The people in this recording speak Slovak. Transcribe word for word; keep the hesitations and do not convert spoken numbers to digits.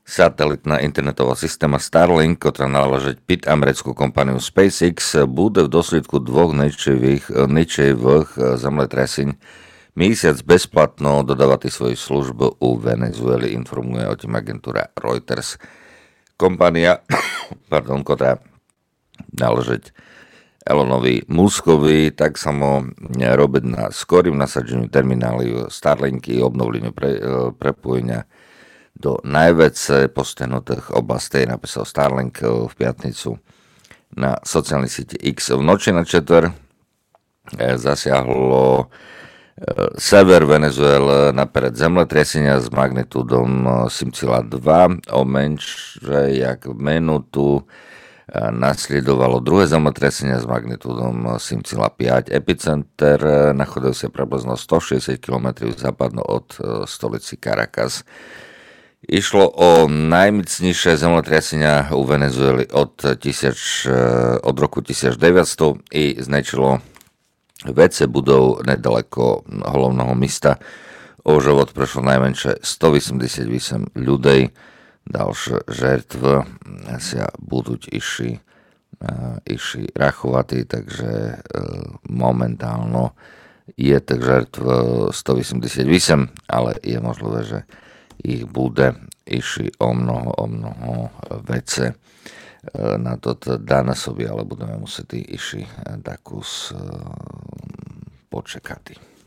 Satelitná internetová systéma Starlink, ktorá náleží pід americkú kompaniu SpaceX, bude v dôsledku dvoch ničivých zemletrasení mesiac bezplatno dodávať svoju službu u Venezuely, informuje o tým agentúra Reuters. Kompania, pardon, ktorá náleží Elonovi Muskovi, tak samo robiť na skorým nasadeniu terminálu Starlinky, obnovleniu pre, prepojenia do najviac postihnutých oblastí, napísal Starlink v piatnicu na sociálnej sieti X. V noči na četver zasiahlo sever Venezuely naперед zemletriasenia s magnitúdom sedem celá dva, o menšie jak minútu nasledovalo druhé zemletriasenie s magnitúdom sedem celá päť. Epicenter nachodil sa približno stošesťdesiat kilometrov západno od stolici Caracas. Išlo o najmocnejšie zemletriasenia u Venezuely od, tisíc, od roku devätnásť i značilo vece budov nedaleko hlavného mesta. O život prešlo najmenšie stoosemdesiatosem ľudí. Ďalšie žertvy sa budú išli, išli rachovať, takže momentálno je tak žertv stoosemdesiatosem, ale je možné, že ich bude išli o mnoho, o mnoho vece na toto danes, ale budeme musieť išli takú počekať.